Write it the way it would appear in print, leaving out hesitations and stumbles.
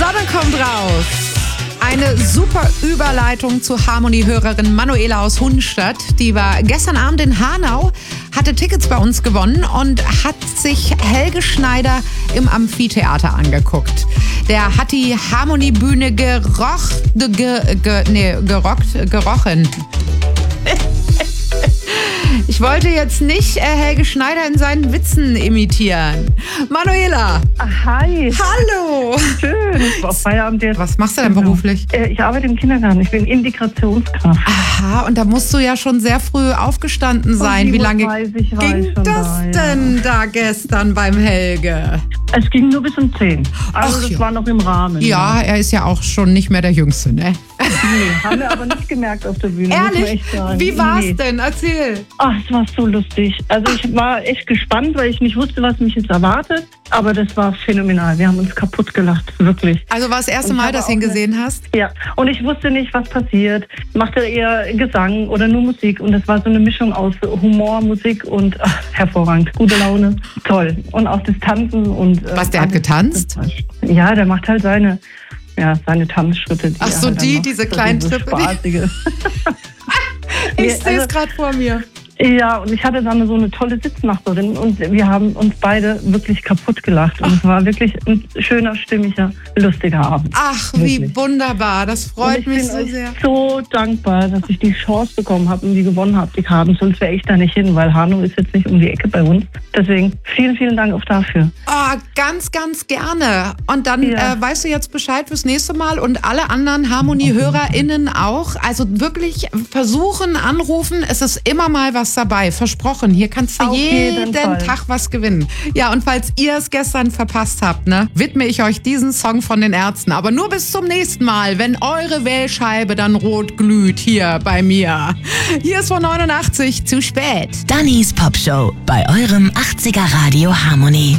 Sonne kommt raus. Eine super Überleitung zu Harmonie-Hörerin Manuela aus Hunstadt. Die war gestern Abend in Hanau, hatte Tickets bei uns gewonnen und hat sich Helge Schneider im Amphitheater angeguckt. Der hat die Harmoniebühne gerochen. Ich wollte jetzt nicht Helge Schneider in seinen Witzen imitieren. Manuela. Hi. Hallo. Schön. Auf Feierabend jetzt. Was machst du denn beruflich? Ich arbeite im Kindergarten. Ich bin Integrationskraft. Aha, und da musst du ja schon sehr früh aufgestanden sein. Wie lange ging das denn da gestern beim Helge? Es ging nur bis um 10. Also das war noch im Rahmen. Ja, er ist ja auch schon nicht mehr der Jüngste, ne? Nee, haben wir aber nicht gemerkt auf der Bühne. Ehrlich? Wie war's denn? Erzähl. Ach, es war so lustig. Also ich war echt gespannt, weil ich nicht wusste, was mich jetzt erwartet. Aber das war phänomenal. Wir haben uns kaputt gelacht, wirklich. Also war das erste Mal, dass du ihn gesehen hast? Ja, und ich wusste nicht, was passiert. Machte er Gesang oder nur Musik? Und das war so eine Mischung aus Humor, Musik und hervorragend. Gute Laune, toll. Und auch das Tanzen. Und was, der hat getanzt? Ja, der macht halt seine Tanzschritte. Ach so, diese kleinen Trippe. Spaßige. Ich sehe es gerade vor mir. Ja, und ich hatte dann so eine tolle Sitznachbarin und wir haben uns beide wirklich kaputt gelacht. Und es war wirklich ein schöner, stimmiger, lustiger Abend. Ach, wie wunderbar. Das freut mich so sehr. Ich bin euch so dankbar, dass ich die Chance bekommen habe und die gewonnen habe, die Karten. Sonst wäre ich da nicht hin, weil Hanau ist jetzt nicht um die Ecke bei uns. Deswegen vielen, vielen Dank auch dafür. Oh, ganz, ganz gerne. Und dann weißt du jetzt Bescheid fürs nächste Mal und alle anderen Harmonie-HörerInnen auch. Also wirklich versuchen, anrufen. Es ist immer mal was dabei. Versprochen. Hier kannst du jeden Tag was gewinnen. Ja, und falls ihr es gestern verpasst habt, widme ich euch diesen Song von den Ärzten. Aber nur bis zum nächsten Mal, wenn eure Wählscheibe dann rot glüht hier bei mir. Hier ist von 89 zu spät. Dannys Popshow bei eurem 80er Radio Harmonie.